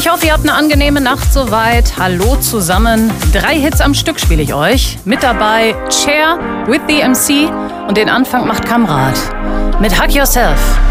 Ich hoffe, ihr habt eine angenehme Nacht soweit. Hallo zusammen. 3 Hits am Stück spiele ich euch. Mit dabei Cher with the MC und den Anfang macht Kamrat mit Hug Yourself.